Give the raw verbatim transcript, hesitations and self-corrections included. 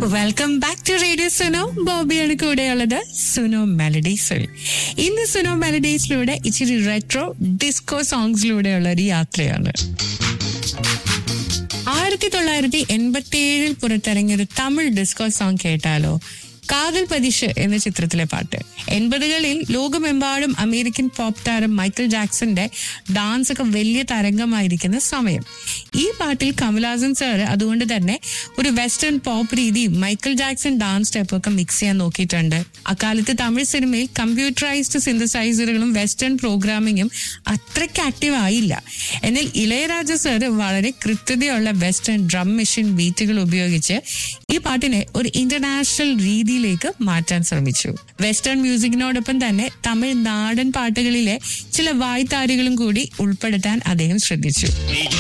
Welcome back to radio Suno. ബോബിയാണ് കൂടെയുള്ളത്. സുനോ മെലഡീസിൽ ഇന്ന് സുനോ മെലഡീസിലൂടെ ഇച്ചിരി റെട്രോ ഡിസ്കോ സോങ്സിലൂടെയുള്ള ഒരു യാത്രയാണ്. ആയിരത്തി തൊള്ളായിരത്തി എൺപത്തി ഏഴിൽ പുറത്തിറങ്ങിയ ഒരു തമിഴ് ഡിസ്കോ സോങ് കേട്ടാലോ? കാതൽ പതിഷ് എന്ന ചിത്രത്തിലെ പാട്ട്. എൺപതുകളിൽ ലോകമെമ്പാടും അമേരിക്കൻ പോപ്പ് താരം മൈക്കിൾ ജാക്സന്റെ ഡാൻസ് ഒക്കെ വലിയ തരംഗമായിരിക്കുന്ന സമയം. ഈ പാട്ടിൽ കമൽഹാസൻ സാർ അതുകൊണ്ട് തന്നെ ഒരു വെസ്റ്റേൺ പോപ്പ് രീതിയും മൈക്കിൾ ജാക്സൺ ഡാൻസ് സ്റ്റെപ്പൊക്കെ മിക്സ് ചെയ്യാൻ നോക്കിയിട്ടുണ്ട്. അക്കാലത്ത് തമിഴ് സിനിമയിൽ കമ്പ്യൂട്ടറൈസ്ഡ് സിന്തസൈസറുകളും വെസ്റ്റേൺ പ്രോഗ്രാമിങ്ങും അത്രയ്ക്ക് ആക്റ്റീവ് ആയില്ല. എന്നാൽ ഇളയരാജ സാർ വളരെ കൃത്യതയുള്ള വെസ്റ്റേൺ ഡ്രം മെഷീൻ ബീറ്റുകൾ ഉപയോഗിച്ച് ഈ പാട്ടിനെ ഒരു ഇന്റർനാഷണൽ രീതിയിലേക്ക് മാറ്റാൻ ശ്രമിച്ചു. വെസ്റ്റേൺ മ്യൂസിക്കിനോടൊപ്പം തന്നെ തമിഴ് നാടൻ പാട്ടുകളിലെ ചില വായ്ത്താരികളും കൂടി ഉൾപ്പെടുത്താൻ അദ്ദേഹം ശ്രദ്ധിച്ചു.